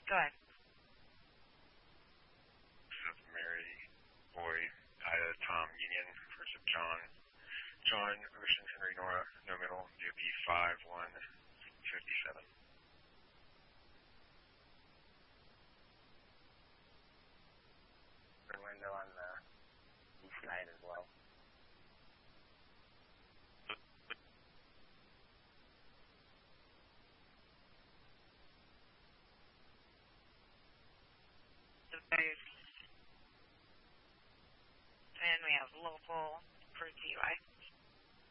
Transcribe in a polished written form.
Go ahead. This is Mary Boyd, Ida, Tom, Union, first of John. John, Ocean, Henry, Nora, no middle, UP 5157. Window on the east side as well. And we have local for DUI.